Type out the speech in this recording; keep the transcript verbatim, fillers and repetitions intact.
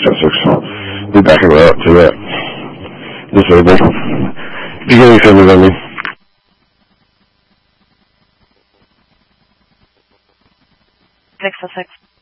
statistics. Be backing her up to that. Disabled. Beginning family on me. Six oh six.